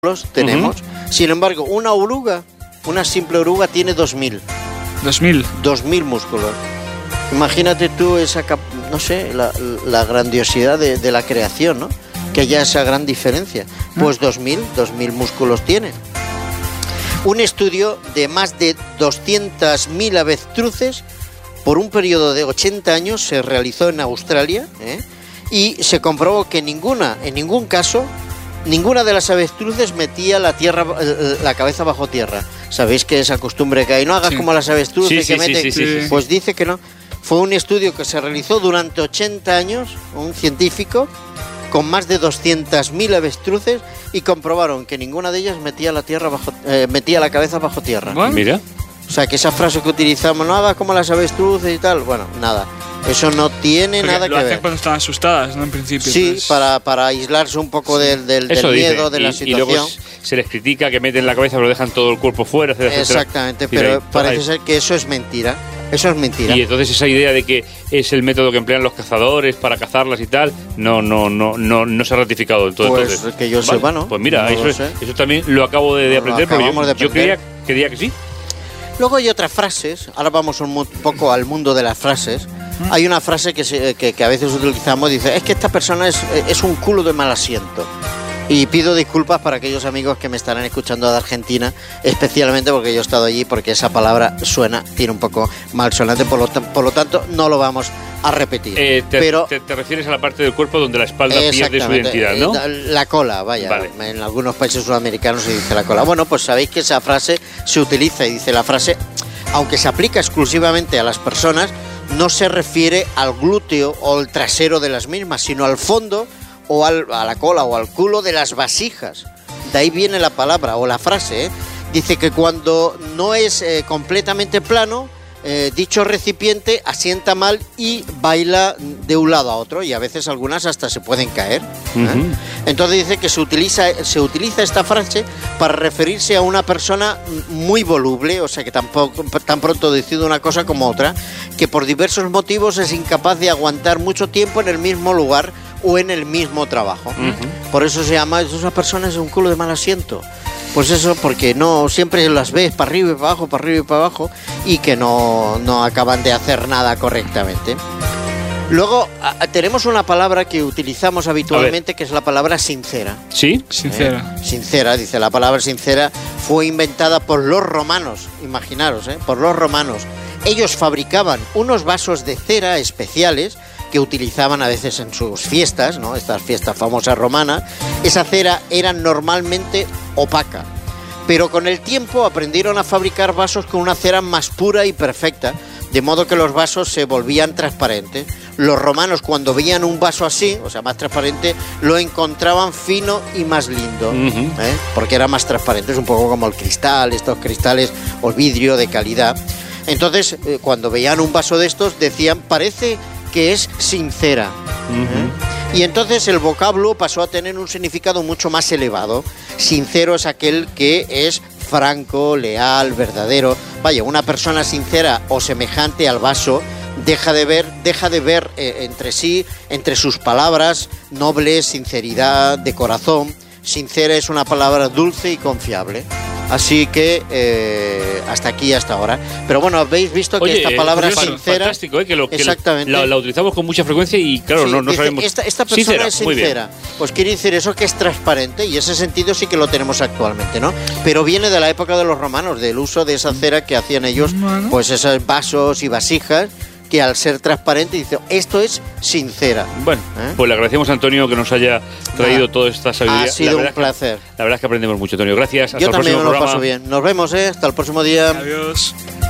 tenemos. Sin embargo, una oruga, una simple oruga, tiene 2000. 2000 músculos. Imagínate tú esa, no sé, la grandiosidad de la creación, ¿no? Que haya esa gran diferencia. Pues 2000 músculos tiene. Un estudio de más de 200.000 avestruces por un periodo de 80 años se realizó en Australia, y se comprobó que en ningún caso, ninguna de las avestruces metía la cabeza bajo tierra. ¿Sabéis que esa costumbre que hay? No hagas como las avestruces que meten. Sí. Pues dice que no. Fue un estudio que se realizó durante 80 años, un científico, con más de 200.000 avestruces, y comprobaron que ninguna de ellas metía la cabeza bajo tierra. Bueno. Mira. O sea, que esa frase que utilizamos, no hagas como las avestruces y tal, bueno, nada. Eso no tiene nada que ver. Lo hacen cuando están asustadas, ¿no? En principio. Sí, pues, para aislarse un poco del miedo, de la situación. Y luego se les critica que meten la cabeza pero dejan todo el cuerpo fuera, etcétera. Exactamente, pero parece ser que eso es mentira. Eso es mentira. Y entonces esa idea de que es el método que emplean los cazadores para cazarlas y tal, no se ha ratificado del todo. Pues entonces, que yo sepa, ¿no? Pues mira, no eso también lo acabo de aprender, porque yo creía que sí. Luego hay otras frases, ahora vamos un poco al mundo de las frases. Hay una frase que a veces utilizamos, dice, es que esta persona es un culo de mal asiento. Y pido disculpas para aquellos amigos que me estarán escuchando de Argentina, especialmente porque yo he estado allí, porque esa palabra tiene un poco malsonante, por lo tanto no lo vamos a repetir. Pero te refieres a la parte del cuerpo donde la espalda pierde su identidad, ¿no? La cola, vaya. Vale. En algunos países sudamericanos se dice la cola. Bueno, pues sabéis que esa frase se utiliza, y dice la frase, aunque se aplica exclusivamente a las personas, no se refiere al glúteo o al trasero de las mismas, sino al fondo o a la cola o al culo de las vasijas. De ahí viene la palabra o la frase, Dice que cuando no es completamente plano, dicho recipiente asienta mal y baila de un lado a otro, y a veces algunas hasta se pueden caer. Entonces dice que se utiliza esta frase para referirse a una persona muy voluble, o sea que tan pronto decide una cosa como otra, que por diversos motivos es incapaz de aguantar mucho tiempo en el mismo lugar o en el mismo trabajo. Por eso se llama, esa persona es un culo de mal asiento. Pues eso, porque no siempre las ves para arriba y para abajo, para arriba y para abajo, y que no acaban de hacer nada correctamente. Luego tenemos una palabra que utilizamos habitualmente, que es la palabra sincera. ¿Sí? Sincera. Sincera, dice, la palabra sincera fue inventada por los romanos, imaginaros, por los romanos. Ellos fabricaban unos vasos de cera especiales que utilizaban a veces en sus fiestas, ¿no? Estas fiestas famosas romanas. Esa cera era normalmente opaca, pero con el tiempo aprendieron a fabricar vasos con una cera más pura y perfecta, de modo que los vasos se volvían transparentes. Los romanos, cuando veían un vaso así, o sea, más transparente, lo encontraban fino y más lindo, porque era más transparente, es un poco como el cristal, estos cristales o el vidrio de calidad. Entonces, cuando veían un vaso de estos, decían, parece que es sincera. Y entonces el vocablo pasó a tener un significado mucho más elevado. Sincero es aquel que es franco, leal, verdadero. Vaya, una persona sincera o semejante al vaso deja de ver entre sí, entre sus palabras, noble, sinceridad de corazón. Sincera es una palabra dulce y confiable. Así que hasta aquí, hasta ahora. Pero bueno, habéis visto que esta palabra sincera... Fantástico, que exactamente. La utilizamos con mucha frecuencia y claro, sí, no sabemos... Esta persona es sincera. Pues quiere decir eso, que es transparente, y ese sentido sí que lo tenemos actualmente, ¿no? Pero viene de la época de los romanos, del uso de esa cera que hacían ellos, pues esos vasos y vasijas, que al ser transparente dice, esto es sincera. Bueno, pues le agradecemos a Antonio que nos haya traído toda esta sabiduría. Ha sido un placer. La verdad es que aprendemos mucho, Antonio. Gracias. Yo también me lo paso bien. Nos vemos, hasta el próximo día. Adiós.